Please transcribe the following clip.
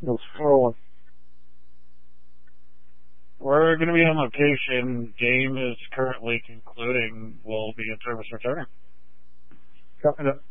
It was 401. We're going to be on location. Game is currently concluding. We'll be in service returning. Copy that.